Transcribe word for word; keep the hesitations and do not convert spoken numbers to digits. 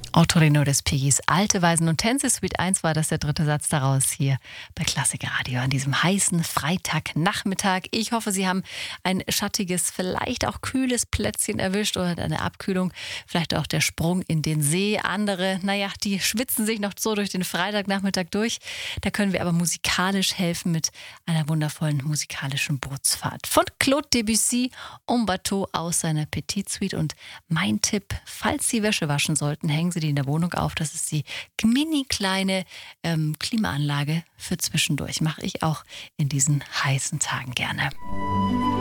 Ottorino des Piggies, Alte Weisen und Tänze, Suite eins war das der dritte Satz daraus hier bei Klassik Radio an diesem heißen Freitagnachmittag. Ich hoffe, Sie haben ein schattiges, vielleicht auch kühles Plätzchen erwischt oder eine Abkühlung, vielleicht auch der Sprung in den See. Andere, naja, die schwitzen sich noch so durch den Freitagnachmittag durch. Da können wir aber musikalisch helfen mit einer wundervollen musikalischen Bootsfahrt. Von Claude Debussy, En Bateau aus seiner Petite Suite. Und mein Tipp, falls Sie Wäsche waschen sollten, hängen Sie die in der Wohnung auf. Das ist die mini kleine ähm, Klimaanlage für zwischendurch. Mache ich auch in diesen heißen Tagen gerne.